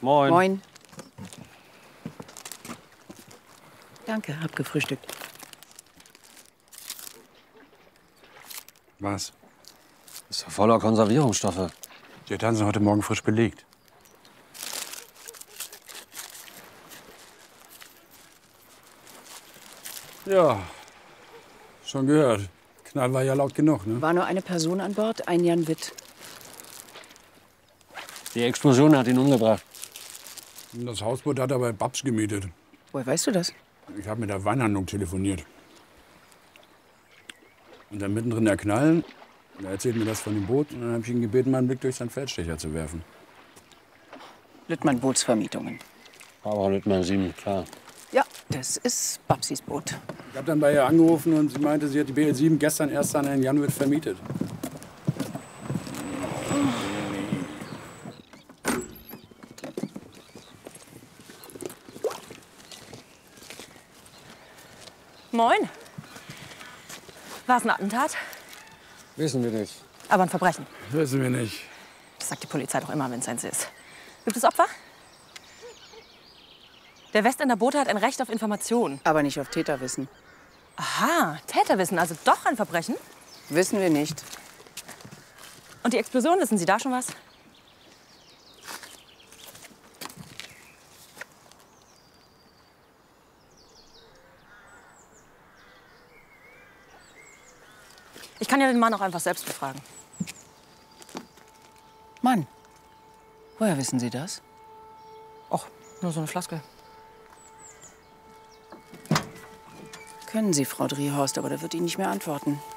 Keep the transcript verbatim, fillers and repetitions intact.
Moin. Moin. Danke, hab gefrühstückt. Was? Ist ja voller Konservierungsstoffe. Die hatten sie heute Morgen frisch belegt. Ja, schon gehört. Knall war ja laut genug, ne? War nur eine Person an Bord, ein Jan Witt. Die Explosion hat ihn umgebracht. Das Hausboot hat er bei Babs gemietet. Woher weißt du das? Ich habe mit der Weinhandlung telefoniert. Und dann mittendrin der Knall. Er erzählt mir das von dem Boot. Und dann habe ich ihn gebeten, mal einen Blick durch seinen Feldstecher zu werfen. Lüttmann Bootsvermietungen. Barbara Lüttmann sieben, klar. Ja, das ist Babsis Boot. Ich habe dann bei ihr angerufen und sie meinte, sie hat die B L sieben gestern erst an Herrn Jan Witt vermietet. Moin. War es ein Attentat? Wissen wir nicht. Aber ein Verbrechen. Wissen wir nicht. Das sagt die Polizei doch immer, wenn es eins ist. Gibt es Opfer? Der Westender Bote hat ein Recht auf Information. Aber nicht auf Täterwissen. Aha, Täterwissen, also doch ein Verbrechen? Wissen wir nicht. Und die Explosion, wissen Sie da schon was? Ich kann ja den Mann auch einfach selbst befragen. Mann, woher wissen Sie das? Och, nur so eine Floskel. Können Sie, Frau Driehorst, aber der wird Ihnen nicht mehr antworten.